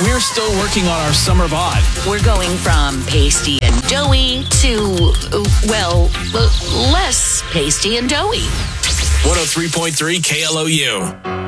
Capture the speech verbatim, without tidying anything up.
we're still working on our summer bod. We're going from pasty and doughy to, uh, well, uh, less pasty and doughy. one oh three point three K L O U.